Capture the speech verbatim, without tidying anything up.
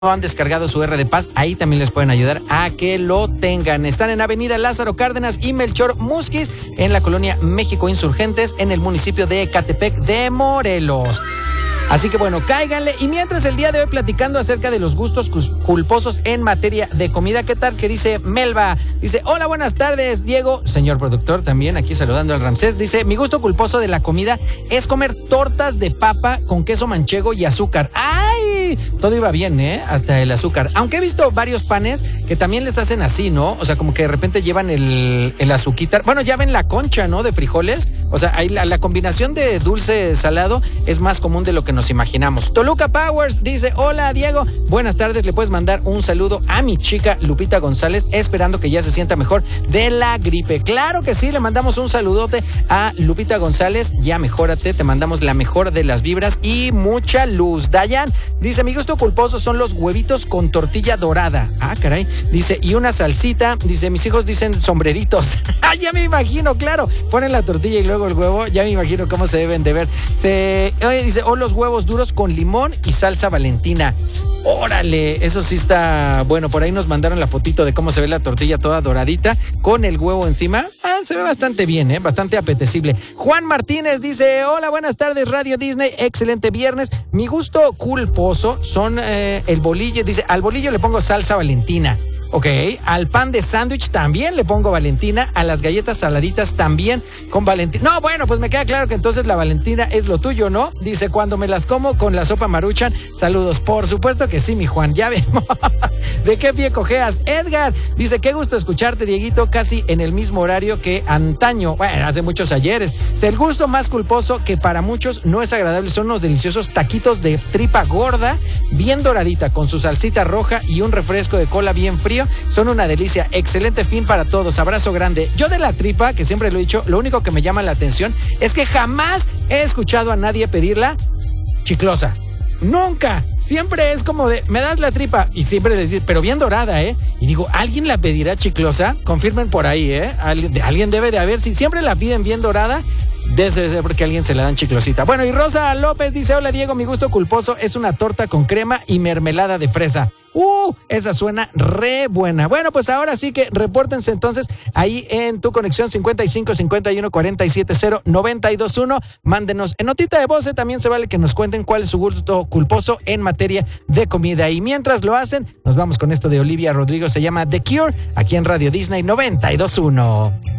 han descargado su R de Paz, ahí también les pueden ayudar a que lo tengan. Están en Avenida Lázaro Cárdenas y Melchor Musquiz, en la colonia México Insurgentes, en el municipio de Ecatepec de Morelos. Así que bueno, cáiganle. Y mientras el día de hoy platicando acerca de los gustos culposos en materia de comida, ¿qué tal? Que dice Melba, dice, hola, buenas tardes, Diego, señor productor, también aquí saludando al Ramsés. Dice, mi gusto culposo de la comida es comer tortas de papa con queso manchego y azúcar. ¡Ay! Todo iba bien, ¿eh? Hasta el azúcar. Aunque he visto varios panes que también les hacen así, ¿no? O sea, como que de repente llevan el, el azuquita. Bueno, ya ven la concha, ¿no? De frijoles. O sea, ahí la, la combinación de dulce salado es más común de lo que nos imaginamos. Toluca Powers dice, hola Diego, buenas tardes, le puedes mandar un saludo a mi chica Lupita González, esperando que ya se sienta mejor de la gripe. Claro que sí, le mandamos un saludote a Lupita González, ya mejórate, te mandamos la mejor de las vibras y mucha luz. Dayan dice, mi gusto culposo son los huevitos con tortilla dorada. Ah, caray, dice, y una salsita, dice, mis hijos dicen sombreritos. Ah, ya me imagino, claro, ponen la tortilla y luego el huevo, ya me imagino cómo se deben de ver. Se, oye, dice, o los huevos duros con limón y salsa Valentina. Órale, eso sí está bueno. Por ahí nos mandaron la fotito de cómo se ve la tortilla toda doradita con el huevo encima. Ah, se ve bastante bien, ¿eh? Bastante apetecible. Juan Martínez dice, hola, buenas tardes, Radio Disney, excelente viernes. Mi gusto culposo son eh, el bolillo. Dice, al bolillo le pongo salsa Valentina. Ok, al pan de sándwich también le pongo Valentina, a las galletas saladitas también con Valentina. No, bueno, pues me queda claro que entonces la Valentina es lo tuyo, ¿no? Dice, cuando me las como con la sopa Maruchan, saludos. Por supuesto que sí, mi Juan, ya vemos. ¿De qué pie cojeas? Edgar dice, qué gusto escucharte, Dieguito, casi en el mismo horario que antaño. Bueno, hace muchos ayeres. El gusto más culposo que para muchos no es agradable son los deliciosos taquitos de tripa gorda, bien doradita, con su salsita roja y un refresco de cola bien frío. Son una delicia. Excelente fin para todos. Abrazo grande. Yo de la tripa, que siempre lo he dicho, lo único que me llama la atención es que jamás he escuchado a nadie pedirla chiclosa. Nunca. Siempre es como de, me das la tripa. Y siempre les digo, pero bien dorada, ¿eh? Y digo, ¿alguien la pedirá chiclosa? Confirmen por ahí, ¿eh? Alguien, alguien debe de haber. Si siempre la piden bien dorada, debe ser porque a alguien se la dan chiclosita. Bueno, y Rosa López dice, hola Diego, mi gusto culposo es una torta con crema y mermelada de fresa. Uh, esa suena re buena. Bueno, pues ahora sí que repórtense entonces ahí en tu conexión cincuenta y cinco cincuenta y uno cuarenta y siete cero noventa y dos uno. Mándenos en notita de voz, también se vale que nos cuenten cuál es su gusto culposo en materia de comida. Y mientras lo hacen, nos vamos con esto de Olivia Rodrigo, se llama The Cure, aquí en Radio Disney noventa y dos uno.